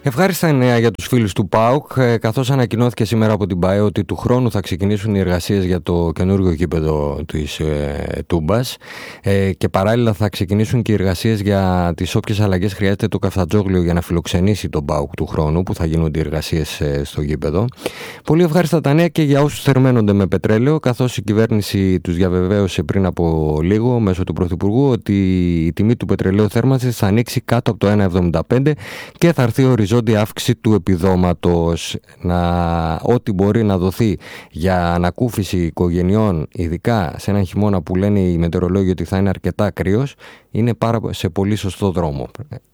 Ευχάριστα νέα για τους φίλους του ΠΑΟΚ, καθώς ανακοινώθηκε σήμερα από την ΠΑΕ ότι του χρόνου θα ξεκινήσουν οι εργασίες για το καινούργιο γήπεδο της Τούμπας και παράλληλα θα ξεκινήσουν και οι εργασίες για τις όποιες αλλαγές χρειάζεται το Καφτατζόγλιο για να φιλοξενήσει τον ΠΑΟΚ του χρόνου, που θα γίνονται οι εργασίες στο γήπεδο. Πολύ ευχάριστα τα νέα και για όσους θερμαίνονται με πετρέλαιο, καθώς η κυβέρνηση τους διαβεβαίωσε πριν από λίγο μέσω του Πρωθυπουργού ότι η τιμή του πετρελαίου θέρμανσης θα ανοίξει κάτω από το 1,75 και θα έρθει οριζόντια αύξηση του επιδόματος. Ό,τι μπορεί να δοθεί για ανακούφιση οικογενειών, ειδικά σε έναν χειμώνα που λένε οι μετεωρολόγοι ότι θα είναι αρκετά κρύος, είναι σε πολύ σωστό δρόμο.